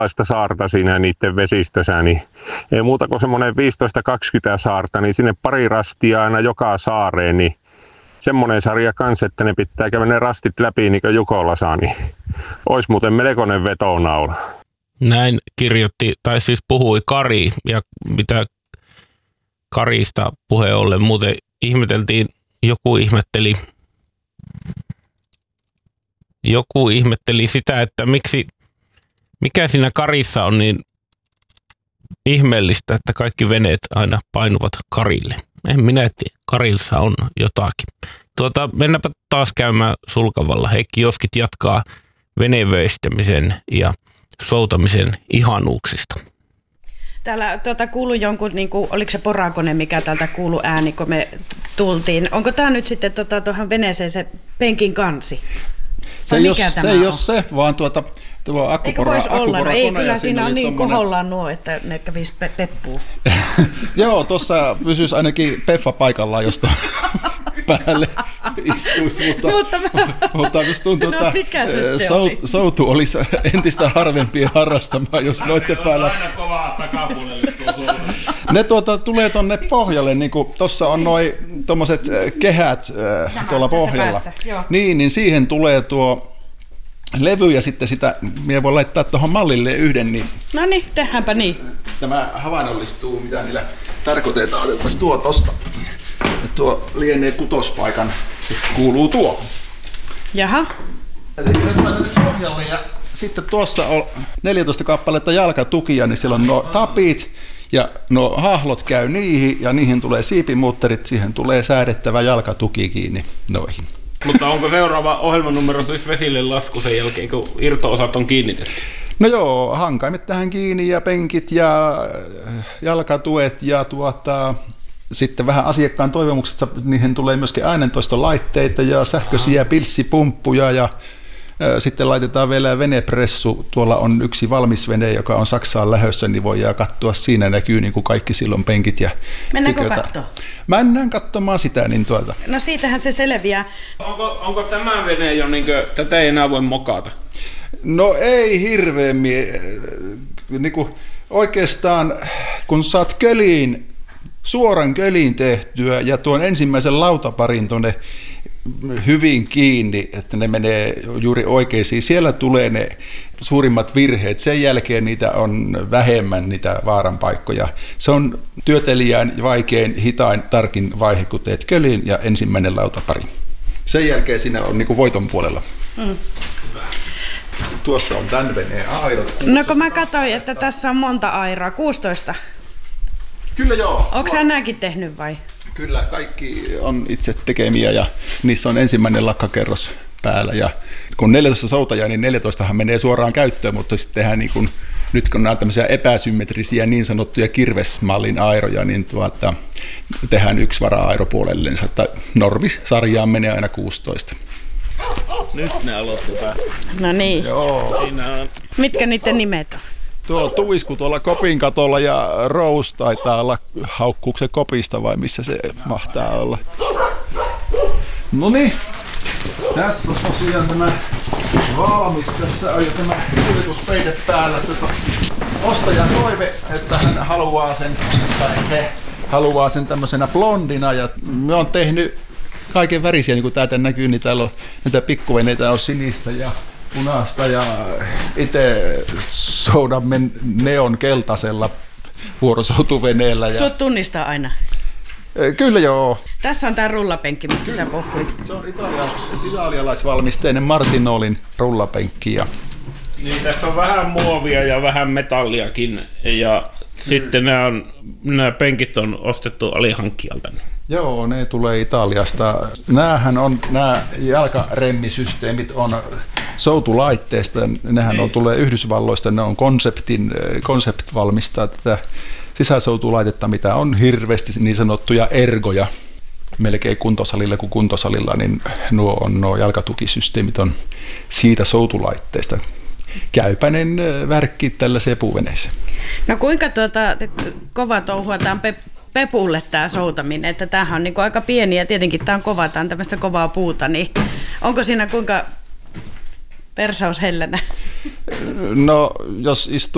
saarta siinä niiden vesistössä, niin ei muuta kuin semmoinen 15-20 saarta, niin sinne pari rastia aina joka saareen, niin semmoinen sarja kanssa, että ne pitää käydä ne rastit läpi niin kuin Jukola saa, niin olisi muuten melkoinen vetonaula. Näin kirjoitti, tai siis puhui Kari, ja mitä Karista puheen ollen muuten ihmeteltiin, joku ihmetteli sitä, että mikä siinä Karissa on niin ihmeellistä, että kaikki veneet aina painuvat Karille. En minä tiedä, Karissa on jotakin. Mennäpä taas käymään Sulkavalla. Heikki Joskit jatkaa venevöistämisen ja soutamisen ihanuuksista. Täällä kuului jonkun, oliko se porakone, mikä täältä kuului ääni, kun me tultiin. Onko tämä nyt sitten tuohon veneeseen se penkin kansi? Se ei ole se, vaan tuo eikö voisi olla? No ei, kyllä siinä on niin kohollaan nuo, että ne kävisi peppuun. Joo, tuossa pysyisi ainakin Peffa paikallaan, josta päälle istuisi, mutta minusta tuntuu, että soutu olisi entistä harvempia harrastamaan, jos noitte päällä. Aina kovaa takapuolelle. Ne tulee tuonne pohjalle, niin kuin tuossa on noi tommoset kehät tuolla pohjalla. Niin siihen tulee tuo levy ja sitten sitä, minä voin laittaa tuohon mallille yhden. Niin no niin, tehdäänpä niin. Tämä havainnollistuu, mitä niillä tarkoitetaan. Otetaan tuo tosta. Ja tuo lienee kutospaikan, kuuluu tuo. Jaha. Eli nyt mä tänne pohjalle ja sitten tuossa on 14 kappaletta jalkatukia, niin siellä on nuo tapit ja nuo hahlot käy niihin ja niihin tulee siipimuutterit, siihen tulee säädettävä jalkatuki kiinni noihin. Mutta onko seuraava ohjelmanumero siis vesille lasku sen jälkeen, kun irto-osat on kiinnitetty? No joo, hankaimet tähän kiinni ja penkit ja jalkatuet ja sitten vähän asiakkaan toivomuksesta, niihin tulee myöskin äänentoistolaitteita ja sähköisiä pilssipumppuja ja sitten laitetaan vielä venepressu. Tuolla on yksi valmis vene, joka on Saksaan lähdössä, niin voidaan katsoa. Siinä näkyy niin kuin kaikki silloin penkit ja mennäänkö katsomaan? Mennään katsomaan sitä. Niin No siitähän se selviää. Onko tämä vene jo, niin kuin, tätä ei enää voi mokata? No ei hirveämmin. Niin kuin oikeastaan kun saat suoran köliin tehtyä ja tuon ensimmäisen lautaparin tuonne hyvin kiinni, että ne menee juuri oikeisiin. Siellä tulee ne suurimmat virheet. Sen jälkeen niitä on vähemmän, niitä vaaranpaikkoja. Se on työtelijän vaikein, hitain, tarkin vaihe, kun teet kölin ja ensimmäinen lautapari. Sen jälkeen siinä on niin kuin voiton puolella. Tuossa on tämän veneen airot. No kun mä katsoin, että tässä on monta airaa, 16. Kyllä joo. Onko sä nämäkin tehnyt vai? Kyllä, kaikki on itse tekemiä ja niissä on ensimmäinen lakkakerros päällä. Ja kun 14 soutajaa, niin 14han menee suoraan käyttöön, mutta sitten tehdään niin kuin, nyt kun nämä tämmöisiä epäsymmetrisiä niin sanottuja kirvesmallin airoja, niin tehdään yksi vara-airo puolellensa. Normisarjaan menee aina 16. Nyt ne aloitti päästä. No niin. Joo. Mitkä niiden nimet on? Tuo Tuisku tuolla kopin katolla ja Rose taitaa olla, haukkuuko se kopista vai missä se mahtaa olla. No niin, tässä on tosiaan tämä valmis. Tässä on jo tämä kuljetuspeite päällä. Ostajan toive, että hän haluaa sen, tai he haluaa sen tämmöisenä blondina. Ja me on tehnyt kaiken värisiä, niin kuin täältä näkyy, niin täällä on näitä pikkuveneitä, on sinistä ja punaista ja itse soudamme neon keltaisella vuorosoutuveneellä. Sut tunnistaa aina? Kyllä joo. Tässä on tää rullapenkki, mistä sä puhuit. Se on italialaisvalmisteinen Martinolin rullapenkki. Niin, tässä on vähän muovia ja vähän metalliakin ja sitten nämä penkit on ostettu alihankkijalta. Joo, ne tulee Italiasta. Nämä jalkaremmisysteemit on soutulaitteista. Nehän tulee Yhdysvalloista, ne on Concept valmistaa tätä sisäsoutulaitetta, mitä on hirveästi niin sanottuja ergoja. Melkein kuntosalilla kuin kuntosalilla, niin nuo jalkatukisysteemit on siitä soutulaitteista. Käypäinen värkki tällaiseen puuveneeseen. No kuinka kova touhua tämä on Pepulle tämä soutaminen, että tämähän on niinku aika pieni ja tietenkin tämä on kova, tämä on tämmöistä kovaa puuta, niin onko siinä kuinka persaus hellänä? No jos istuu